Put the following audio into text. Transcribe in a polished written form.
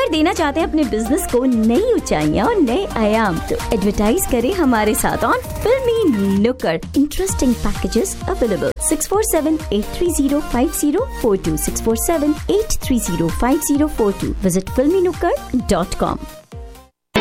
अगर देना चाहते हैं अपने बिजनेस को नई ऊंचाइयां और नए आयाम, तो एडवर्टाइज करें हमारे साथ ऑन फिल्मी नुक्कड़। Interesting packages available. 6478305042 6478305042। Visit filmynukkad.com।